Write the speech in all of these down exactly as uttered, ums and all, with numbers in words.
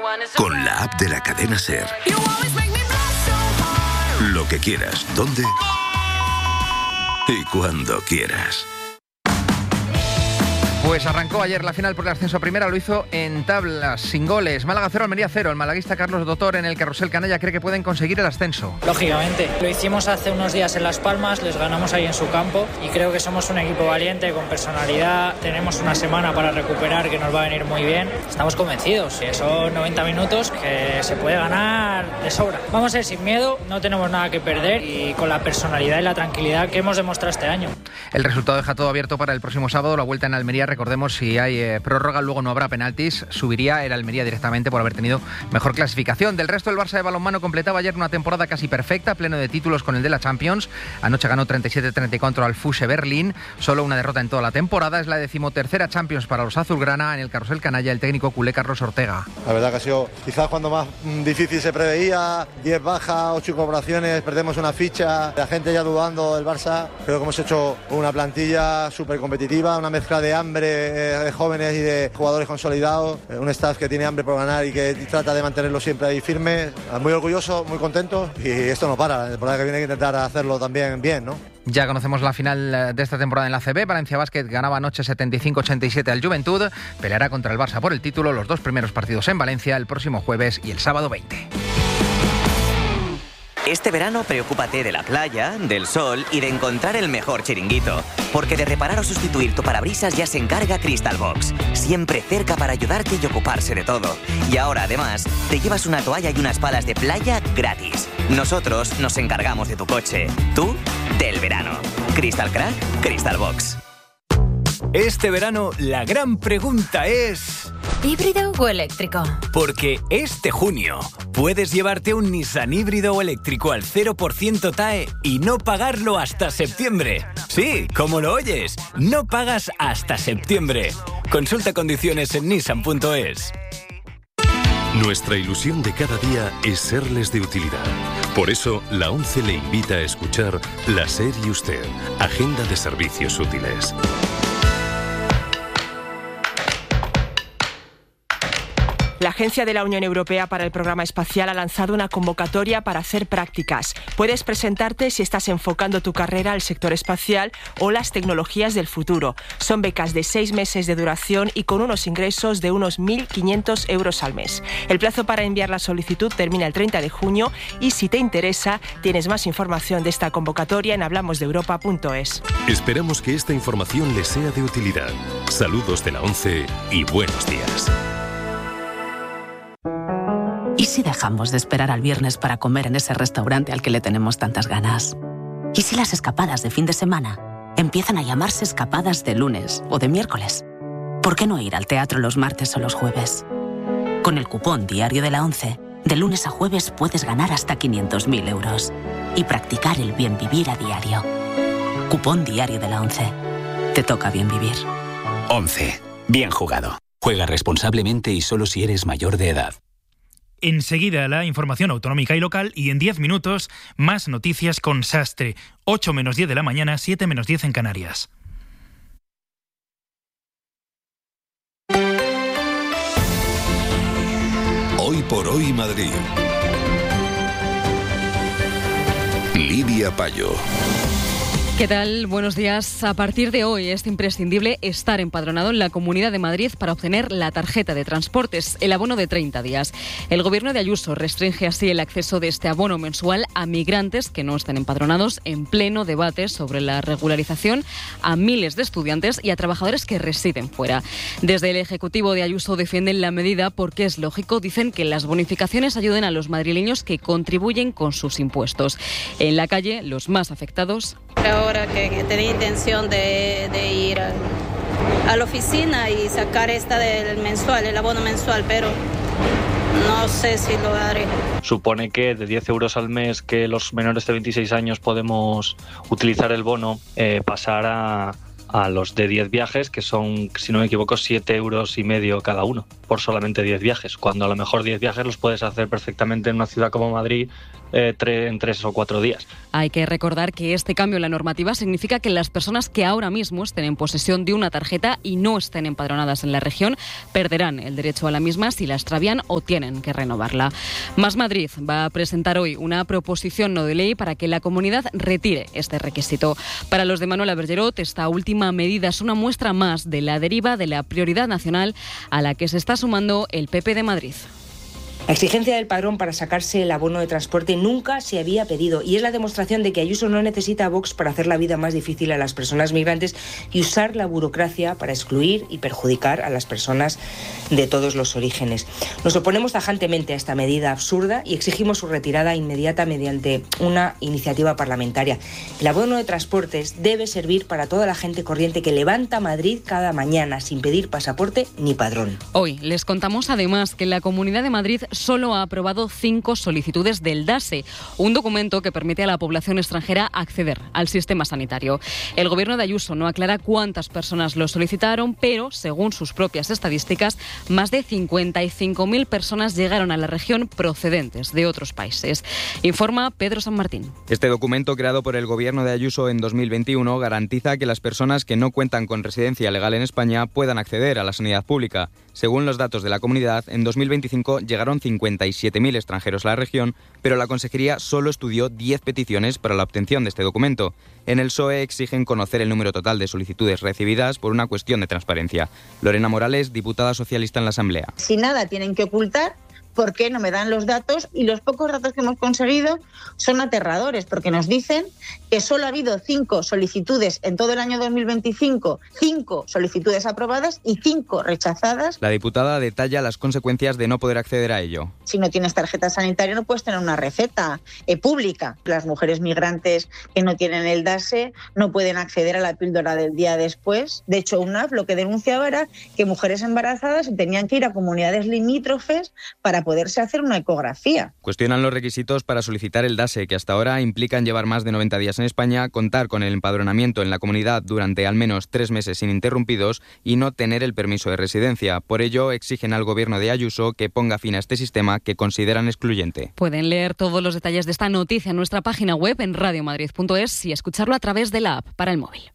Con la app de la cadena SER. Lo que quieras, dónde y cuando quieras. Pues arrancó ayer la final por el ascenso a primera, lo hizo en tablas, sin goles. Málaga cero, Almería cero. El malaguista Carlos Dotor en el carrusel canalla cree que pueden conseguir el ascenso. Lógicamente, lo hicimos hace unos días en Las Palmas, les ganamos ahí en su campo y creo que somos un equipo valiente, con personalidad. Tenemos una semana para recuperar que nos va a venir muy bien. Estamos convencidos, que son noventa minutos que se puede ganar de sobra. Vamos a ir sin miedo, no tenemos nada que perder y con la personalidad y la tranquilidad que hemos demostrado este año. El resultado deja todo abierto para el próximo sábado, la vuelta en Almería. Recordemos, si hay eh, prórroga, luego no habrá penaltis, subiría el Almería directamente por haber tenido mejor clasificación. Del resto, el Barça de balonmano completaba ayer una temporada casi perfecta, pleno de títulos con el de la Champions. Anoche ganó treinta y siete treinta y cuatro al Fusche Berlín, solo una derrota en toda la temporada. Es la decimotercera Champions para los azulgrana. En el carrusel canalla, el técnico culé Carlos Ortega. La verdad que ha sido quizás cuando más difícil se preveía, diez bajas, ocho incorporaciones, perdemos una ficha, la gente ya dudando del Barça. Creo que hemos hecho una plantilla súper competitiva, una mezcla de hambre de jóvenes y de jugadores consolidados, un staff que tiene hambre por ganar y que trata de mantenerlo siempre ahí firme. Muy orgulloso, muy contento, y esto no para. La temporada que viene hay que intentar hacerlo también bien, ¿no? Ya conocemos la final de esta temporada en la A C B. Valencia Basket ganaba anoche setenta y cinco ochenta y siete al Juventud. Peleará contra el Barça por el título, los dos primeros partidos en Valencia el próximo jueves y el sábado veinte. Este verano preocúpate de la playa, del sol y de encontrar el mejor chiringuito. Porque de reparar o sustituir tu parabrisas ya se encarga Crystal Box. Siempre cerca para ayudarte y ocuparse de todo. Y ahora, además, te llevas una toalla y unas palas de playa gratis. Nosotros nos encargamos de tu coche. Tú, del verano. Crystal Crack, Crystal Box. Este verano, la gran pregunta es... ¿híbrido o eléctrico? Porque este junio puedes llevarte un Nissan híbrido o eléctrico al cero por ciento T A E y no pagarlo hasta septiembre. Sí, como lo oyes, no pagas hasta septiembre. Consulta condiciones en nissan punto es. Nuestra ilusión de cada día es serles de utilidad. Por eso, la ONCE le invita a escuchar La SER y Usted, Agenda de Servicios Útiles. La Agencia de la Unión Europea para el Programa Espacial ha lanzado una convocatoria para hacer prácticas. Puedes presentarte si estás enfocando tu carrera al sector espacial o las tecnologías del futuro. Son becas de seis meses de duración y con unos ingresos de unos mil quinientos euros al mes. El plazo para enviar la solicitud termina el treinta de junio y si te interesa, tienes más información de esta convocatoria en hablamos de europa punto es. Esperamos que esta información les sea de utilidad. Saludos de la ONCE y buenos días. ¿Y si dejamos de esperar al viernes para comer en ese restaurante al que le tenemos tantas ganas? ¿Y si las escapadas de fin de semana empiezan a llamarse escapadas de lunes o de miércoles? ¿Por qué no ir al teatro los martes o los jueves? Con el cupón diario de la ONCE, de lunes a jueves puedes ganar hasta quinientos mil euros y practicar el bien vivir a diario. Cupón diario de la ONCE. Te toca bien vivir. ONCE. Bien jugado. Juega responsablemente y solo si eres mayor de edad. Enseguida la información autonómica y local y en diez minutos más noticias con Sastre. ocho menos diez de la mañana, siete menos diez en Canarias. Hoy por hoy Madrid. Lidia Payo. ¿Qué tal? Buenos días. A partir de hoy es imprescindible estar empadronado en la Comunidad de Madrid para obtener la tarjeta de transportes, el abono de treinta días. El gobierno de Ayuso restringe así el acceso de este abono mensual a migrantes que no estén empadronados, en pleno debate sobre la regularización a miles de estudiantes y a trabajadores que residen fuera. Desde el Ejecutivo de Ayuso defienden la medida porque es lógico, dicen, que las bonificaciones ayuden a los madrileños que contribuyen con sus impuestos. En la calle, los más afectados... Ahora que, que tenía intención de, de ir a, a la oficina y sacar esta del mensual, el abono mensual, pero no sé si lo haré. Supone que de diez euros al mes que los menores de veintiséis años podemos utilizar el bono, eh, pasar a, a los de diez viajes, que son, si no me equivoco, siete euros y medio cada uno, por solamente diez viajes, cuando a lo mejor diez viajes los puedes hacer perfectamente en una ciudad como Madrid, eh, tre- en tres o cuatro días. Hay que recordar que este cambio en la normativa significa que las personas que ahora mismo estén en posesión de una tarjeta y no estén empadronadas en la región perderán el derecho a la misma si la extravían o tienen que renovarla. Más Madrid va a presentar hoy una proposición no de ley para que la comunidad retire este requisito. Para los de Manuela Bergerot, esta última medida es una muestra más de la deriva de la prioridad nacional a la que se está sumando el P P de Madrid. La exigencia del padrón para sacarse el abono de transporte nunca se había pedido y es la demostración de que Ayuso no necesita a Vox para hacer la vida más difícil a las personas migrantes y usar la burocracia para excluir y perjudicar a las personas de todos los orígenes. Nos oponemos tajantemente a esta medida absurda y exigimos su retirada inmediata mediante una iniciativa parlamentaria. El abono de transportes debe servir para toda la gente corriente que levanta Madrid cada mañana sin pedir pasaporte ni padrón. Hoy les contamos además que la Comunidad de Madrid solo ha aprobado cinco solicitudes del DASE, un documento que permite a la población extranjera acceder al sistema sanitario. El gobierno de Ayuso no aclara cuántas personas lo solicitaron, pero, según sus propias estadísticas, más de cincuenta y cinco mil personas llegaron a la región procedentes de otros países. Informa Pedro San Martín. Este documento, creado por el gobierno de Ayuso en dos mil veintiuno, garantiza que las personas que no cuentan con residencia legal en España puedan acceder a la sanidad pública. Según los datos de la comunidad, en dos mil veinticinco llegaron cincuenta y siete mil extranjeros a la región, pero la Consejería solo estudió diez peticiones para la obtención de este documento. En el P S O E exigen conocer el número total de solicitudes recibidas por una cuestión de transparencia. Lorena Morales, diputada socialista en la Asamblea. Si nada tienen que ocultar, ¿por qué no me dan los datos? Y los pocos datos que hemos conseguido son aterradores, porque nos dicen que solo ha habido cinco solicitudes en todo el año dos mil veinticinco, cinco solicitudes aprobadas y cinco rechazadas. La diputada detalla las consecuencias de no poder acceder a ello. Si no tienes tarjeta sanitaria no puedes tener una receta eh, pública. Las mujeres migrantes que no tienen el DASE no pueden acceder a la píldora del día después. De hecho, U N A F lo que denunciaba era que mujeres embarazadas tenían que ir a comunidades limítrofes para poderse hacer una ecografía. Cuestionan los requisitos para solicitar el DASE, que hasta ahora implican llevar más de noventa días en España, contar con el empadronamiento en la comunidad durante al menos tres meses ininterrumpidos y no tener el permiso de residencia. Por ello, exigen al gobierno de Ayuso que ponga fin a este sistema que consideran excluyente. Pueden leer todos los detalles de esta noticia en nuestra página web en radio madrid punto es y escucharlo a través de la app para el móvil.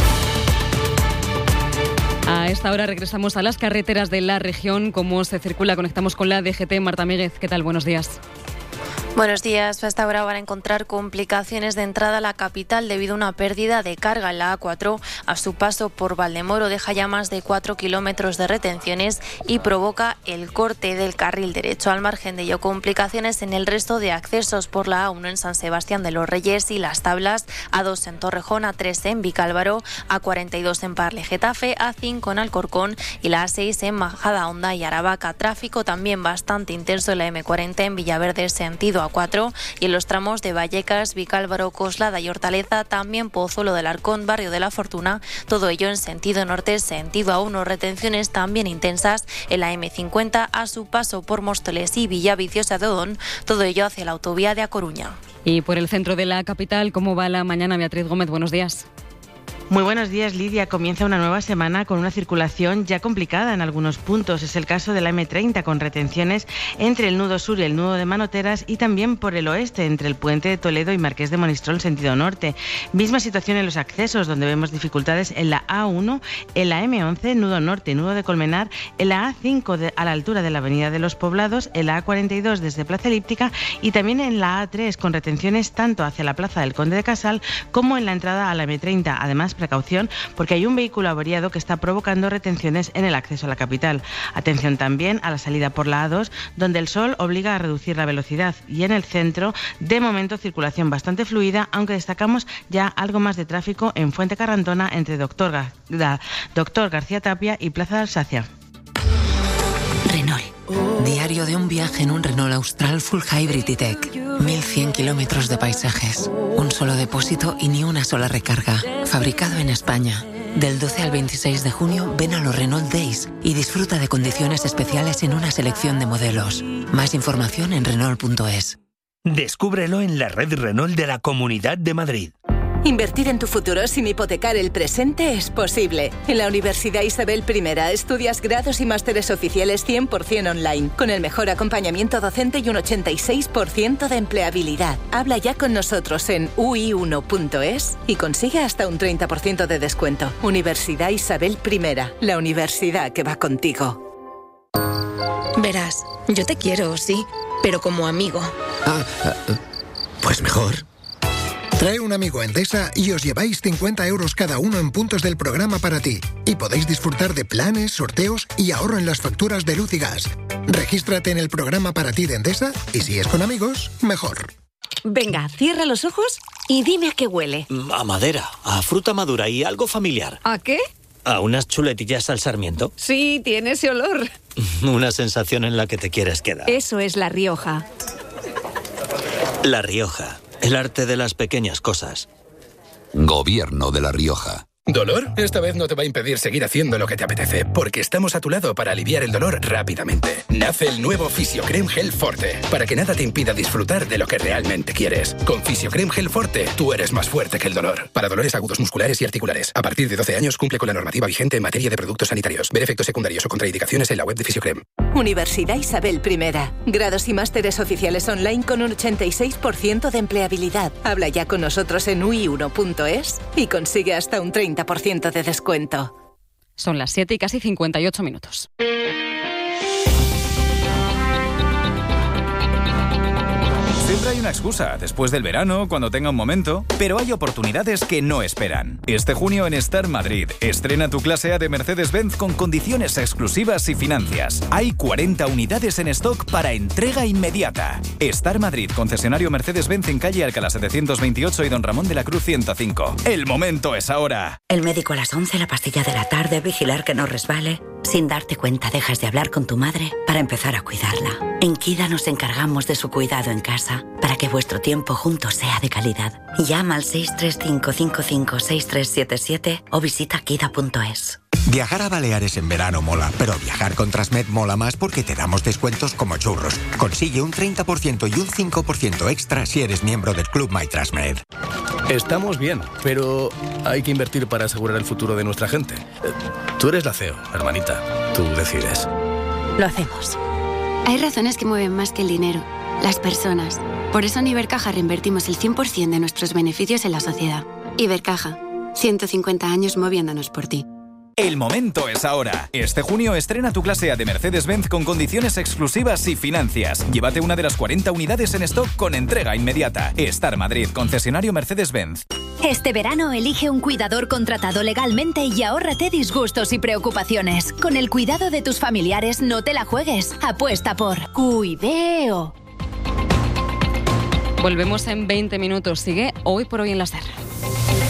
A esta hora regresamos a las carreteras de la región. ¿Cómo se circula? Conectamos con la D G T. Marta Míguez, ¿qué tal? Buenos días. Buenos días. A esta hora van a encontrar complicaciones de entrada a la capital debido a una pérdida de carga en la A cuatro. A su paso por Valdemoro deja ya más de cuatro kilómetros de retenciones y provoca el corte del carril derecho. Al margen de ello, complicaciones en el resto de accesos por la A uno en San Sebastián de los Reyes y Las Tablas, A dos en Torrejón, A tres en Vicálvaro, A cuarenta y dos en Parle Getafe, A cinco en Alcorcón y la A seis en Majadahonda y Aravaca. Tráfico también bastante intenso en la M cuarenta en Villaverde sentido A cuatro y en los tramos de Vallecas, Vicálvaro, Coslada y Hortaleza, también Pozuelo del Arcón, Barrio de la Fortuna, todo ello en sentido norte, sentido A uno, retenciones también intensas en la M cincuenta a su paso por Móstoles y Villaviciosa de Odón, todo ello hacia la autovía de A Coruña. Y por el centro de la capital, ¿cómo va la mañana? Beatriz Gómez, buenos días. Muy buenos días, Lidia. Comienza una nueva semana con una circulación ya complicada en algunos puntos. Es el caso de la M treinta, con retenciones entre el nudo sur y el nudo de Manoteras y también por el oeste, entre el puente de Toledo y Marqués de Monistrol, sentido norte. Misma situación en los accesos, donde vemos dificultades en la A uno, en la M once, nudo norte y nudo de Colmenar, en la A cinco de, a la altura de la Avenida de los Poblados, en la A cuarenta y dos desde Plaza Elíptica y también en la A tres, con retenciones tanto hacia la Plaza del Conde de Casal como en la entrada a la M treinta. Además, precaución porque hay un vehículo averiado que está provocando retenciones en el acceso a la capital. Atención también a la salida por la A dos, donde el sol obliga a reducir la velocidad, y en el centro, de momento, circulación bastante fluida, aunque destacamos ya algo más de tráfico en Fuente Carrantona entre Doctor, Gar- Doctor García Tapia y Plaza de Alsacia. Renault. Diario de un viaje en un Renault Austral Full Hybrid E-Tech. mil cien kilómetros de paisajes. Un solo depósito y ni una sola recarga. Fabricado en España. Del doce al veintiséis de junio, ven a los Renault Days y disfruta de condiciones especiales en una selección de modelos. Más información en Renault punto es. Descúbrelo en la red Renault de la Comunidad de Madrid. Invertir en tu futuro sin hipotecar el presente es posible. En la Universidad Isabel I estudias grados y másteres oficiales cien por ciento online, con el mejor acompañamiento docente y un ochenta y seis por ciento de empleabilidad. Habla ya con nosotros en u i uno punto es y consigue hasta un treinta por ciento de descuento. Universidad Isabel I, la universidad que va contigo. Verás, yo te quiero, sí, pero como amigo. Ah, pues mejor. Trae un amigo a Endesa y os lleváis cincuenta euros cada uno en puntos del programa para ti. Y podéis disfrutar de planes, sorteos y ahorro en las facturas de luz y gas. Regístrate en el programa para ti de Endesa y si es con amigos, mejor. Venga, cierra los ojos y dime a qué huele. A madera, a fruta madura y algo familiar. ¿A qué? A unas chuletillas al sarmiento. Sí, tiene ese olor. Una sensación en la que te quieres quedar. Eso es La Rioja. La Rioja. El arte de las pequeñas cosas. Gobierno de La Rioja. ¿Dolor? Esta vez no te va a impedir seguir haciendo lo que te apetece, porque estamos a tu lado para aliviar el dolor rápidamente. Nace el nuevo Fisiocrem Gel Forte, para que nada te impida disfrutar de lo que realmente quieres. Con Fisiocrem Gel Forte, tú eres más fuerte que el dolor. Para dolores agudos musculares y articulares. A partir de doce años cumple con la normativa vigente en materia de productos sanitarios. Ver efectos secundarios o contraindicaciones en la web de Fisiocrem. Universidad Isabel I. Grados y másteres oficiales online con un ochenta y seis por ciento de empleabilidad. Habla ya con nosotros en u i uno punto es y consigue hasta un treinta por ciento de descuento. Son las siete y casi cincuenta y ocho minutos. Siempre hay una excusa, después del verano, cuando tenga un momento, pero hay oportunidades que no esperan. Este junio en Star Madrid, estrena tu clase A de Mercedes-Benz con condiciones exclusivas y financias. Hay cuarenta unidades en stock para entrega inmediata. Star Madrid, concesionario Mercedes-Benz en calle Alcalá setecientos veintiocho y Don Ramón de la Cruz ciento cinco. El momento es ahora. El médico a las once, la pastilla de la tarde, vigilar que no resbale. Sin darte cuenta dejas de hablar con tu madre para empezar a cuidarla. En Kida nos encargamos de su cuidado en casa para que vuestro tiempo juntos sea de calidad. Llama al seis tres cinco cinco cinco seis tres siete siete o visita kida punto es. Viajar a Baleares en verano mola, pero viajar con Transmed mola más porque te damos descuentos como churros. Consigue un treinta por ciento y un cinco por ciento extra si eres miembro del Club My Transmed. Estamos bien, pero hay que invertir para asegurar el futuro de nuestra gente. Tú eres la C E O, hermanita. Tú decides. Lo hacemos. Hay razones que mueven más que el dinero. Las personas. Por eso en Ibercaja reinvertimos el cien por ciento de nuestros beneficios en la sociedad. Ibercaja. ciento cincuenta años moviéndonos por ti. El momento es ahora. Este junio estrena tu clase A de Mercedes-Benz con condiciones exclusivas y financias. Llévate una de las cuarenta unidades en stock con entrega inmediata. Star Madrid, concesionario Mercedes-Benz. Este verano elige un cuidador contratado legalmente y ahórrate disgustos y preocupaciones. Con el cuidado de tus familiares no te la juegues. Apuesta por Cuideo. Volvemos en veinte minutos. Sigue Hoy por Hoy en la SER.